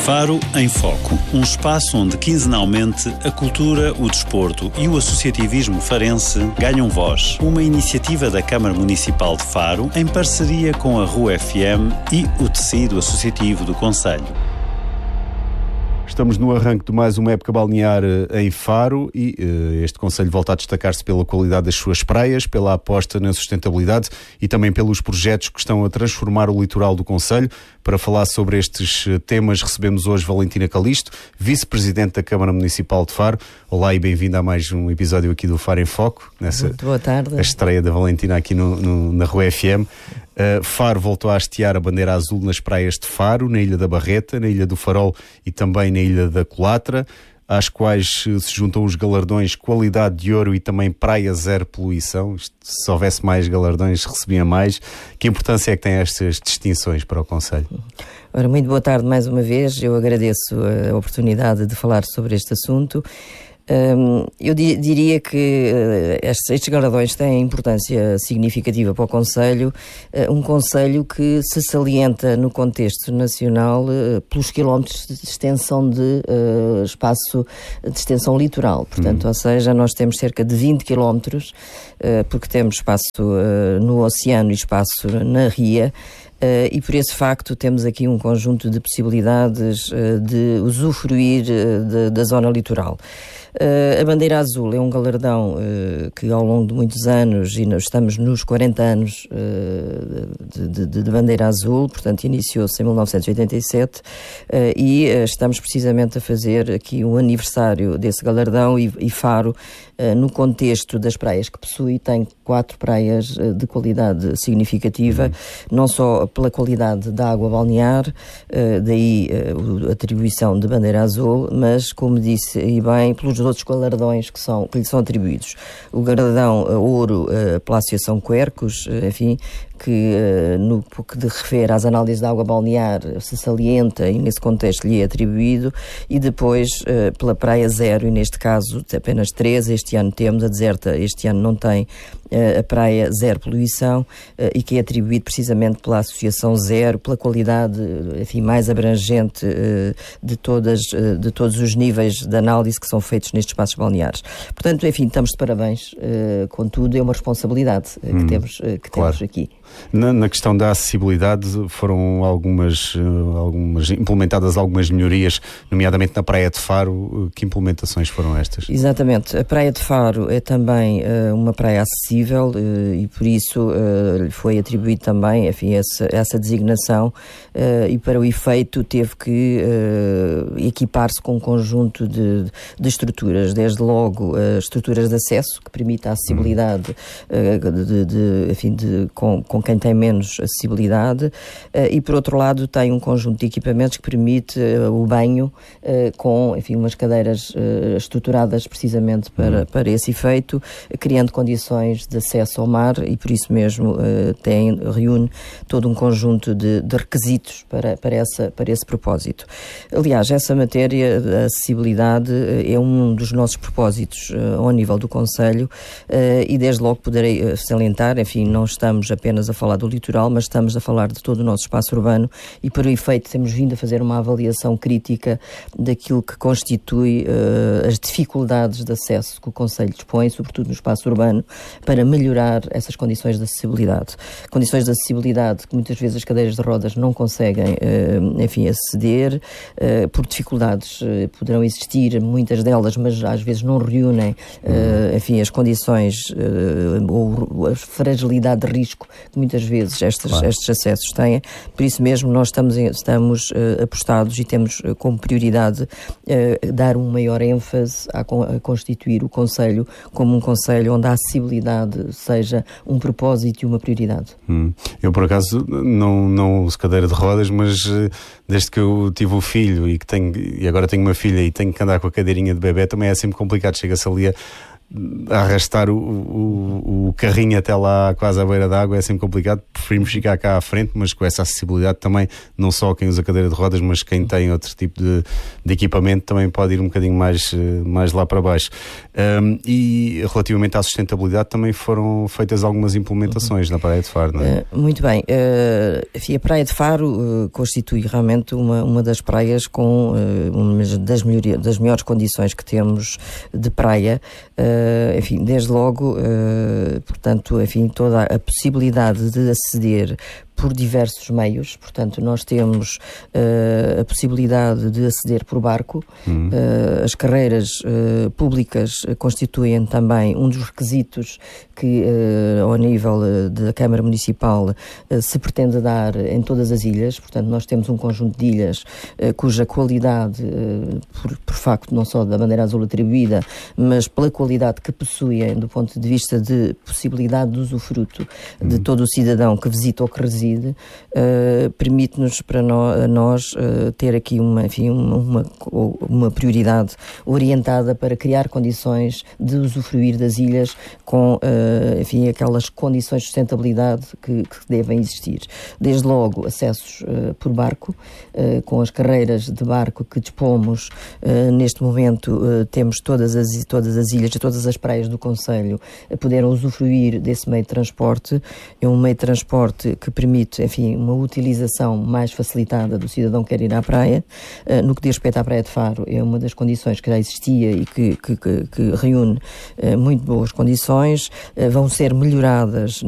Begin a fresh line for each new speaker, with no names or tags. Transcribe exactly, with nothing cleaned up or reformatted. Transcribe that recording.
Faro em Foco, um espaço onde quinzenalmente a cultura, o desporto e o associativismo farense ganham voz. Uma iniciativa da Câmara Municipal de Faro em parceria com a R U F M e o tecido associativo do concelho.
Estamos no arranque de mais uma época balnear em Faro e uh, este concelho volta a destacar-se pela qualidade das suas praias, pela aposta na sustentabilidade e também pelos projetos que estão a transformar o litoral do concelho. Para falar sobre estes temas recebemos hoje Valentina Calisto, vice-presidente da Câmara Municipal de Faro. Olá e bem-vinda a mais um episódio aqui do Faro em Foco. Nessa,
Muito boa tarde.
A estreia da Valentina aqui no, no, na R U F M. Uh, Faro voltou a hastear a bandeira azul nas praias de Faro, na Ilha da Barreta, na Ilha do Farol e também na Ilha da Colatra, às quais uh, se juntam os galardões Qualidade de Ouro e também Praia Zero Poluição. Se houvesse mais galardões, recebia mais. Que importância é que têm estas distinções para o concelho?
Ora, muito boa tarde mais uma vez. Eu agradeço a oportunidade de falar sobre este assunto. Um, eu di- diria que uh, estes, estes galardões têm importância significativa para o concelho, uh, um concelho que se salienta no contexto nacional uh, pelos quilómetros de extensão de uh, espaço de extensão litoral, portanto, uhum. ou seja, nós temos cerca de vinte quilómetros, uh, porque temos espaço uh, no oceano e espaço na ria. Uh, e por esse facto temos aqui um conjunto de possibilidades uh, de usufruir uh, de, da zona litoral. Uh, a Bandeira Azul é um galardão uh, que ao longo de muitos anos, e nós estamos nos quarenta anos uh, de, de, de Bandeira Azul, portanto iniciou-se em mil novecentos e oitenta e sete uh, e uh, estamos precisamente a fazer aqui um aniversário desse galardão e, e Faro, uh, no contexto das praias que possui, tem quatro praias uh, de qualidade significativa, uhum. não só pela qualidade da água balnear, uh, daí uh, a atribuição de Bandeira Azul, mas, como disse e bem, pelos outros galardões que, são, que lhe são atribuídos. O galardão uh, Ouro uh, pela Associação Quercos, uh, enfim, que uh, no que de refere às análises da água balnear se salienta e nesse contexto lhe é atribuído, e depois uh, pela Praia Zero, e neste caso apenas três, este ano temos, a Deserta este ano não tem uh, a Praia Zero Poluição, uh, e que é atribuído precisamente pela Associação Zero, pela qualidade, enfim, mais abrangente uh, de, todas, uh, de todos os níveis de análise que são feitos nestes espaços balneares. Portanto, enfim, estamos de parabéns, uh, contudo é uma responsabilidade uh, que, hum, temos, uh, que
claro.
temos aqui.
Na, na questão da acessibilidade foram algumas, uh, algumas implementadas algumas melhorias, nomeadamente na Praia de Faro. Uh, que implementações foram estas?
Exatamente. A Praia de Faro é também uh, uma praia acessível uh, e por isso uh, lhe foi atribuído também, enfim, essa, essa designação uh, e para o efeito teve que uh, equipar-se com um conjunto de, de estruturas, desde logo uh, estruturas de acesso que permita a acessibilidade uh, de, de, enfim, de, com, com quem tem menos acessibilidade, uh, e por outro lado tem um conjunto de equipamentos que permite uh, o banho uh, com, enfim, umas cadeiras uh, estruturadas precisamente para, uhum. para esse efeito, criando condições de acesso ao mar, e por isso mesmo uh, tem, reúne todo um conjunto de, de requisitos para, para, essa, para esse propósito. Aliás, essa matéria da acessibilidade uh, é um dos nossos propósitos uh, ao nível do concelho, uh, e desde logo poderei uh, salientar, enfim, não estamos apenas a falar do litoral, mas estamos a falar de todo o nosso espaço urbano, e por efeito temos vindo a fazer uma avaliação crítica daquilo que constitui uh, as dificuldades de acesso que o concelho dispõe, sobretudo no espaço urbano, para melhorar essas condições de acessibilidade. Condições de acessibilidade que muitas vezes as cadeiras de rodas não conseguem, uh, enfim, aceder, uh, por dificuldades uh, poderão existir, muitas delas, mas às vezes não reúnem, uh, enfim, as condições uh, ou a fragilidade de risco que muitas vezes estes, claro. estes acessos têm. Por isso mesmo nós estamos, em, estamos uh, apostados e temos uh, como prioridade uh, dar um maior ênfase a, a constituir o concelho como um concelho onde a acessibilidade seja um propósito e uma prioridade.
Hum. Eu por acaso não, não uso cadeira de rodas, mas uh, desde que eu tive o filho e, que tenho, e agora tenho uma filha e tenho que andar com a cadeirinha de bebê, também é sempre complicado. Chega-se ali a arrastar o, o, o carrinho até lá quase à beira d'água é sempre complicado. Preferimos ficar cá à frente, mas com essa acessibilidade também, não só quem usa cadeira de rodas, mas quem tem outro tipo de, de equipamento também pode ir um bocadinho mais, mais lá para baixo. Um, e relativamente à sustentabilidade também foram feitas algumas implementações uhum. na Praia de Faro, não é?
Uh, muito bem. Uh, enfim, a Praia de Faro uh, constitui realmente uma, uma das praias com uh, uma das, melhoria, das melhores condições que temos de praia. Uh, enfim, desde logo, uh, portanto, enfim, toda a possibilidade de aceder por diversos meios, portanto nós temos uh, a possibilidade de aceder por barco, uhum. uh, as carreiras uh, públicas constituem também um dos requisitos que uh, ao nível uh, da Câmara Municipal uh, se pretende dar em todas as ilhas, portanto nós temos um conjunto de ilhas uh, cuja qualidade, uh, por, por facto não só da bandeira azul atribuída, mas pela qualidade que possuem do ponto de vista de possibilidade de usufruto uhum. de todo o cidadão que visita ou que reside, Uh, permite-nos para no, nós uh, ter aqui uma, enfim, uma, uma prioridade orientada para criar condições de usufruir das ilhas com uh, enfim, aquelas condições de sustentabilidade que, que devem existir. Desde logo, acessos uh, por barco, uh, com as carreiras de barco que dispomos uh, neste momento, uh, temos todas as, todas as ilhas e todas as praias do concelho uh, puderam usufruir desse meio de transporte. É um meio de transporte que permite Permite, enfim, uma utilização mais facilitada do cidadão que quer ir à praia. Uh, no que diz respeito à Praia de Faro, é uma das condições que já existia e que, que, que, que reúne uh, muito boas condições. Uh, vão ser melhoradas